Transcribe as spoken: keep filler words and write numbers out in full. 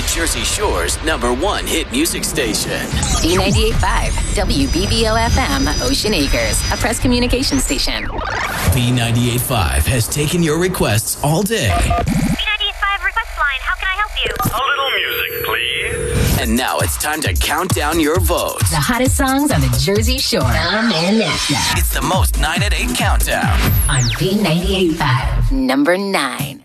Jersey Shore's number one hit music station. B ninety-eight point five, W B B O F M, Ocean Acres, a press communication station. B ninety-eight point five has taken your requests all day. B ninety-eight point five request line, how can I help you? A little music, please. And now it's time to count down your votes. The hottest songs on the Jersey Shore. Tom and Nessa. It's the most nine at eight countdown. On B ninety-eight point five, number nine.